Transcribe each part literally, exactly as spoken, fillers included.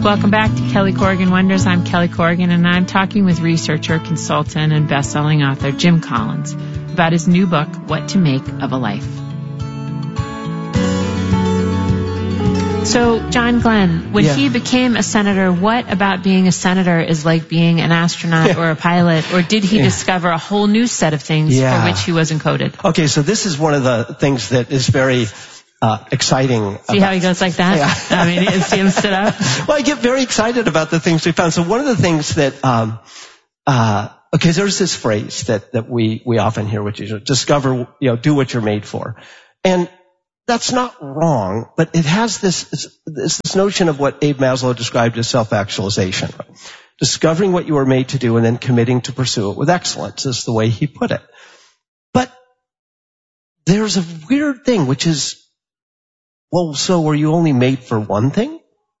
Welcome back to Kelly Corrigan Wonders. I'm Kelly Corrigan, and I'm talking with researcher, consultant, and best-selling author Jim Collins about his new book, What to Make of a Life. So, John Glenn, when yeah. he became a senator, what about being a senator is like being an astronaut yeah. or a pilot? Or did he yeah. discover a whole new set of things yeah. for which he was encoded? Okay, so this is one of the things that is very uh, exciting. See about, how he goes like that? Yeah. I mean, see him sit up? Well, I get very excited about the things we found. So one of the things that, um, uh, okay, there's this phrase that, that we, we often hear, which is discover, you know, do what you're made for. And that's not wrong, but it has this, this, this notion of what Abe Maslow described as self-actualization. Discovering what you were made to do and then committing to pursue it with excellence is the way he put it. But there's a weird thing, which is, well, so were you only made for one thing?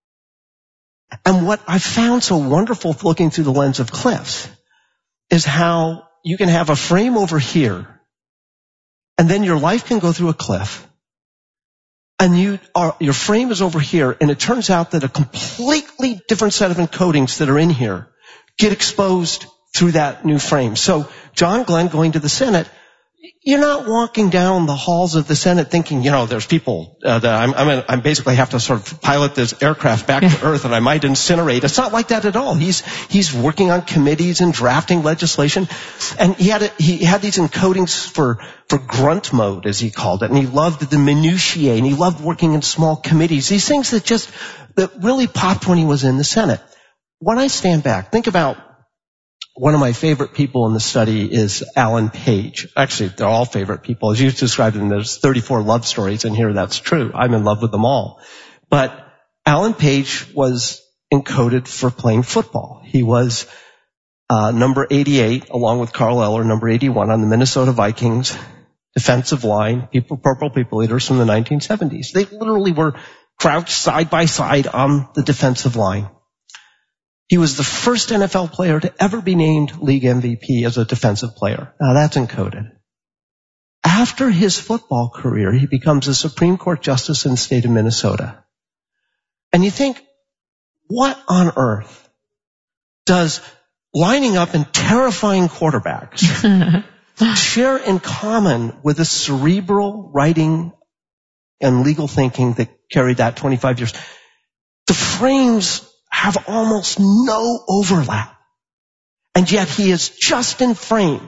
And what I found so wonderful looking through the lens of cliffs is how you can have a frame over here, and then your life can go through a cliff. And you are, your frame is over here, and it turns out that a completely different set of encodings that are in here get exposed through that new frame. So, John Glenn going to the Senate, you're not walking down the halls of the Senate thinking, you know, there's people uh, that I'm, I'm, I'm basically have to sort of pilot this aircraft back to Earth, and I might incinerate. It's not like that at all. He's he's working on committees and drafting legislation, and he had a, he had these encodings for for grunt mode, as he called it, and he loved the minutiae, and he loved working in small committees. These things that just that really popped when he was in the Senate. When I stand back, think about. One of my favorite people in the study is Alan Page. Actually, they're all favorite people. As you described them, there's thirty-four love stories in here. That's true. I'm in love with them all. But Alan Page was encoded for playing football. He was uh number eighty-eight, along with Carl Eller, number eighty-one on the Minnesota Vikings defensive line, people, purple people eaters from the nineteen seventies. They literally were crouched side by side on the defensive line. He was the first N F L player to ever be named league M V P as a defensive player. Now that's encoded. After his football career, he becomes a Supreme Court justice in the state of Minnesota. And you think, what on earth does lining up in terrifying quarterbacks share in common with the cerebral writing and legal thinking that carried that twenty-five years? The frames have almost no overlap. And yet he is just in frame.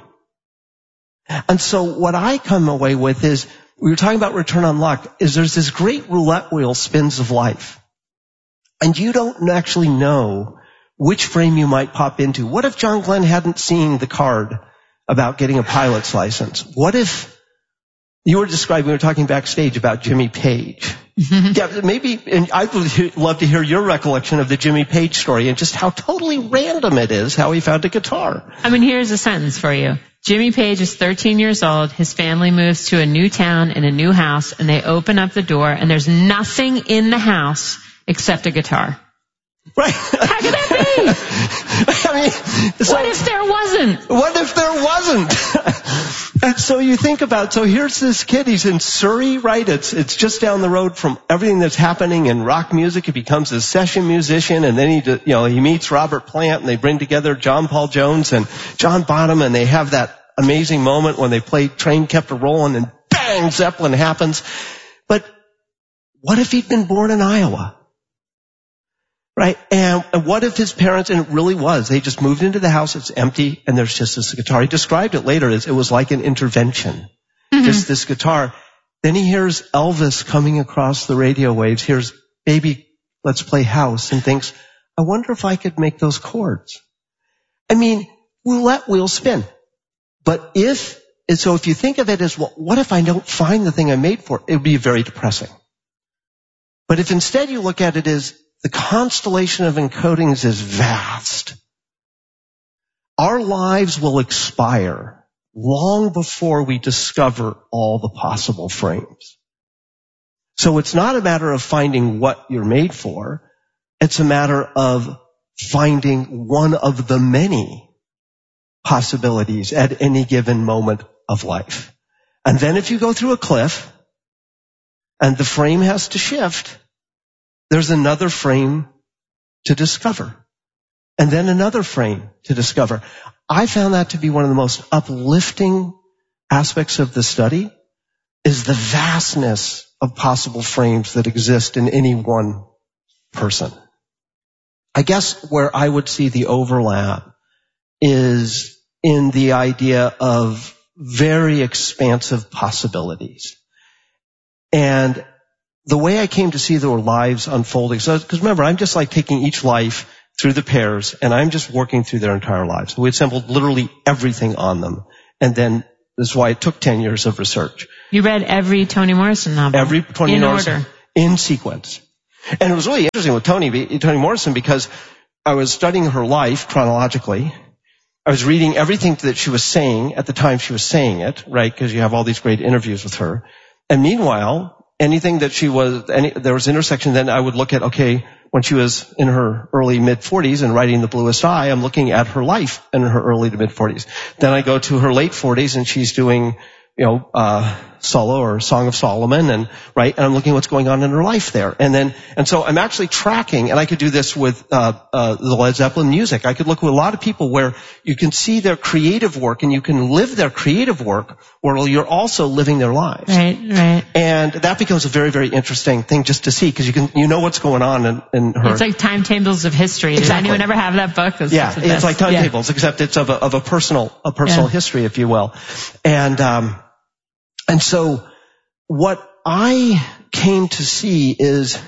And so what I come away with is, we were talking about return on luck, is there's this great roulette wheel spins of life. And you don't actually know which frame you might pop into. What if John Glenn hadn't seen the card about getting a pilot's license? What if you were describing, we were talking backstage about Jimmy Page. Yeah, maybe, and I would love to hear your recollection of the Jimmy Page story and just how totally random it is how he found a guitar. I mean, here's a sentence for you. Jimmy Page is thirteen years old. His family moves to a new town in a new house, and they open up the door, and there's nothing in the house except a guitar. Right. How could that be? I mean, so, what if there wasn't? What if there wasn't? And so you think about, so here's this kid, he's in Surrey, right? It's, it's just down the road from everything that's happening in rock music. He becomes a session musician, and then he, you know, he meets Robert Plant, and they bring together John Paul Jones and John Bonham, and they have that amazing moment when they play Train Kept a Rolling, and bang, Zeppelin happens. But what if he'd been born in Iowa? Right? And, and what if his parents, and it really was, they just moved into the house, it's empty, and there's just this guitar. He described it later as it was like an intervention. Mm-hmm. Just this guitar. Then he hears Elvis coming across the radio waves, hears Baby, Let's Play House, and thinks, I wonder if I could make those chords. I mean, roulette wheels spin. But if, and so if you think of it as, well, what if I don't find the thing I'm made for? It would be very depressing. But if instead you look at it as, the constellation of encodings is vast. Our lives will expire long before we discover all the possible frames. So it's not a matter of finding what you're made for. It's a matter of finding one of the many possibilities at any given moment of life. And then if you go through a cliff and the frame has to shift, there's another frame to discover. And then another frame to discover. I found that to be one of the most uplifting aspects of the study, is the vastness of possible frames that exist in any one person. I guess where I would see the overlap is in the idea of very expansive possibilities. And the way I came to see their lives unfolding, so, because remember, I'm just like taking each life through the pairs, and I'm just working through their entire lives. We assembled literally everything on them. And then this is why it took ten years of research. You read every Toni Morrison novel? Every Toni in Morrison. order. In sequence. And it was really interesting with Toni, Toni Morrison, because I was studying her life chronologically. I was reading everything that she was saying at the time she was saying it, right? Because you have all these great interviews with her. And meanwhile, anything that she was, any, there was intersection, then I would look at, okay, when she was in her early mid-forties and writing The Bluest Eye, I'm looking at her life in her early to mid-forties. Then I go to her late forties and she's doing, you know, uh, solo or Song of Solomon, and right, and I'm looking at what's going on in her life there. And then, and so I'm actually tracking, and I could do this with uh, uh the Led Zeppelin music. I could look with a lot of people where you can see their creative work and you can live their creative work while you're also living their lives. Right, right. And that becomes a very, very interesting thing just to see, because you can, you know what's going on in, in her. It's like timetables of history. Does Exactly. anyone ever have that book? It's Yeah, it's like timetables, yeah. Except it's of a, of a personal, a personal yeah. history, if you will. And, um, and so what I came to see is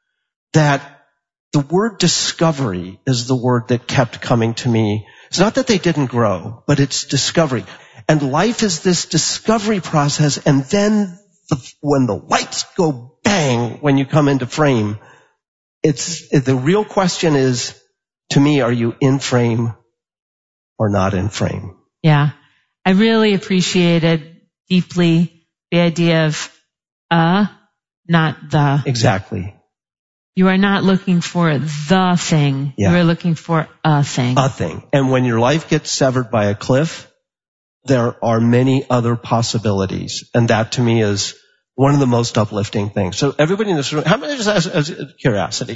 that the word discovery is the word that kept coming to me. It's not that they didn't grow, but it's discovery. And life is this discovery process, and then the, when the lights go bang when you come into frame, it's the real question is, to me, are you in frame or not in frame? Yeah. I really appreciated deeply the idea of uh, not the. Exactly. You are not looking for the thing. Yeah. You are looking for a thing. A thing. And when your life gets severed by a cliff, there are many other possibilities. And that to me is one of the most uplifting things. So everybody in this room, how many, just as, as curiosity,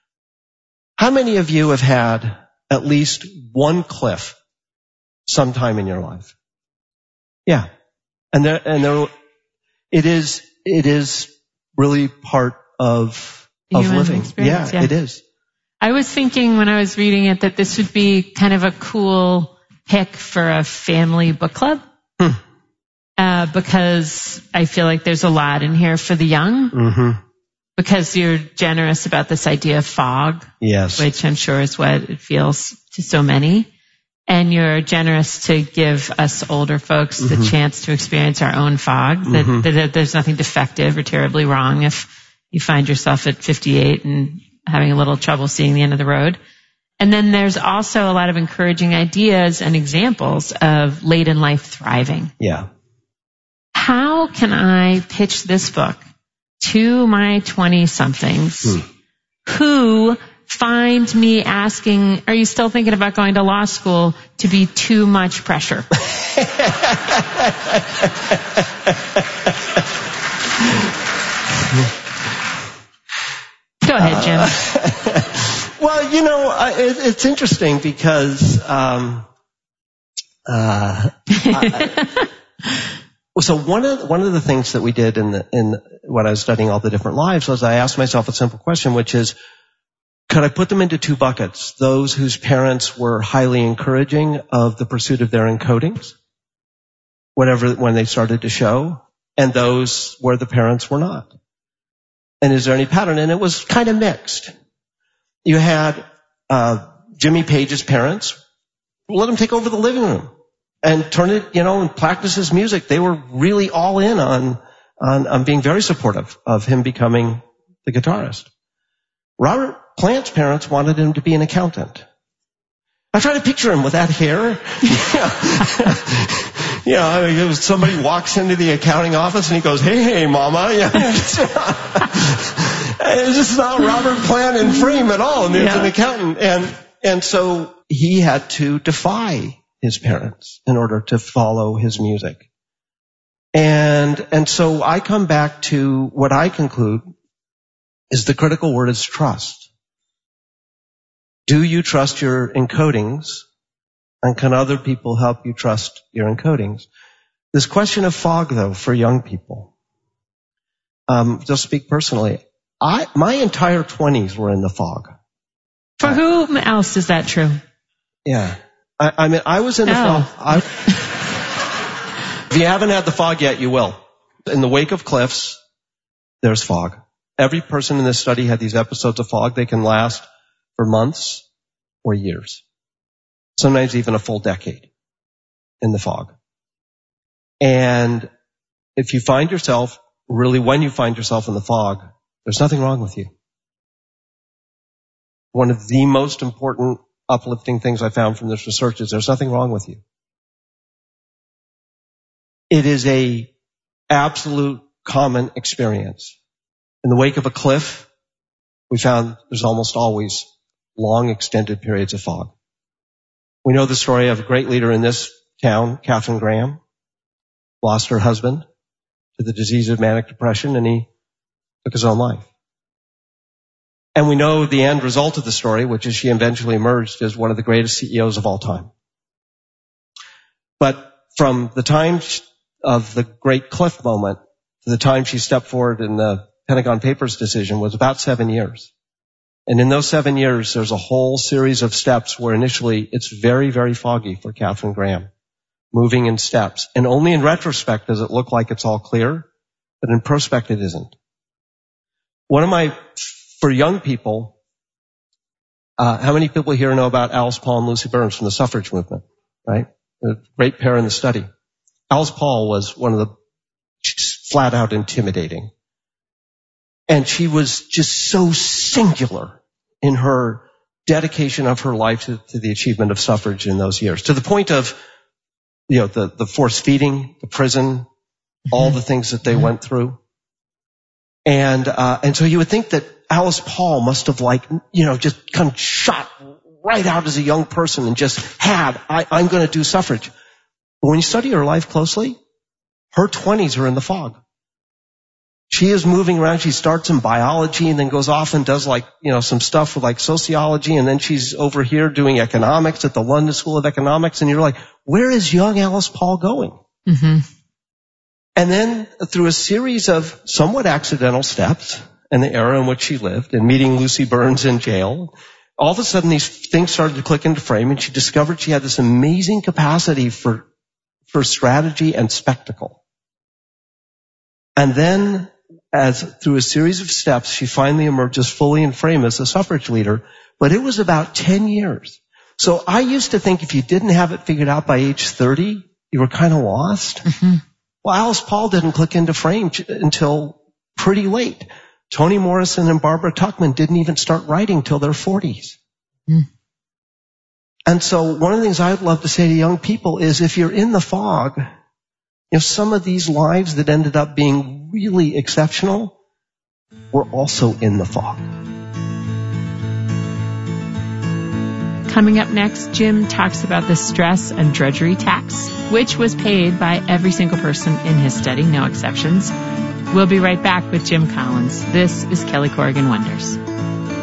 how many of you have had at least one cliff sometime in your life? Yeah. And there, and there, it is, it is really part of, of Human living. experience, Yeah, yeah, it is. I was thinking when I was reading it that this would be kind of a cool pick for a family book club. Hmm. Uh, because I feel like there's a lot in here for the young. Mm-hmm. Because you're generous about this idea of fog. Yes. Which I'm sure is what it feels to so many. And you're generous to give us older folks mm-hmm. the chance to experience our own fog. That, mm-hmm. that, that there's nothing defective or terribly wrong if you find yourself at fifty-eight and having a little trouble seeing the end of the road. And then there's also a lot of encouraging ideas and examples of late in life thriving. Yeah. How can I pitch this book to my twenty-somethings hmm. who find me asking, are you still thinking about going to law school, to be too much pressure? Go ahead, Jim. Uh, well, you know, I, it, it's interesting because um, uh, I, so one of one of the things that we did in the, in when I was studying all the different lives was I asked myself a simple question, which is, could I put them into two buckets? Those whose parents were highly encouraging of the pursuit of their encodings, whatever when they started to show, and those where the parents were not. And is there any pattern? And it was kind of mixed. You had uh Jimmy Page's parents, let him take over the living room and turn it, you know, and practice his music. They were really all in on on, on being very supportive of him becoming the guitarist. Robert Plant's parents wanted him to be an accountant. I try to picture him with that hair. You know, I mean, somebody walks into the accounting office and he goes, hey, hey, mama. You know, it's just not Robert Plant in frame at all. And there's yeah. an accountant. And, and so he had to defy his parents in order to follow his music. And, and so I come back to what I conclude is the critical word is trust. Do you trust your encodings? And can other people help you trust your encodings? This question of fog, though, for young people, um, just speak personally. I, my entire twenties were in the fog. For whom else is that true? Yeah. I, I mean, I was in the oh. fog. I, if you haven't had the fog yet, you will. In the wake of cliffs, there's fog. Every person in this study had these episodes of fog. They can last for months or years. Sometimes even a full decade in the fog. And if you find yourself, really when you find yourself in the fog, there's nothing wrong with you. One of the most important uplifting things I found from this research is there's nothing wrong with you. It is a absolute common experience. In the wake of a cliff, we found there's almost always long extended periods of fog. We know the story of a great leader in this town, Katharine Graham, lost her husband to the disease of manic depression, and he took his own life. And we know the end result of the story, which is she eventually emerged as one of the greatest C E Os of all time. But from the time of the great cliff moment to the time she stepped forward in the Pentagon Papers decision was about seven years. And in those seven years, there's a whole series of steps where initially it's very, very foggy for Katharine Graham, moving in steps. And only in retrospect does it look like it's all clear, but in prospect it isn't. One of my, for young people, uh, how many people here know about Alice Paul and Lucy Burns from the suffrage movement, right? A great pair in the study. Alice Paul was one of the, flat out intimidating. And she was just so singular in her dedication of her life to, to the achievement of suffrage in those years, to the point of, you know, the, the force feeding, the prison, mm-hmm. all the things that they mm-hmm. went through. And, uh, and so you would think that Alice Paul must have like, you know, just kind of shot right out as a young person and just had, I, I'm going to do suffrage. But when you study her life closely, her twenties are in the fog. She is moving around. She starts in biology and then goes off and does like, you know, some stuff with like sociology. And then she's over here doing economics at the London School of Economics. And you're like, where is young Alice Paul going? Mm-hmm. And then through a series of somewhat accidental steps and the era in which she lived and meeting Lucy Burns in jail, all of a sudden these things started to click into frame and she discovered she had this amazing capacity for, for strategy and spectacle. And then as through a series of steps, she finally emerges fully in frame as a suffrage leader, but it was about ten years. So I used to think if you didn't have it figured out by age thirty, you were kind of lost. Mm-hmm. Well, Alice Paul didn't click into frame until pretty late. Toni Morrison and Barbara Tuchman didn't even start writing till their forties. Mm. And so one of the things I'd love to say to young people is if you're in the fog, you know, some of these lives that ended up being really exceptional were also in the fog. Coming up next, Jim talks about the stress and drudgery tax, which was paid by every single person in his study, no exceptions. We'll be right back with Jim Collins. This is Kelly Corrigan Wonders.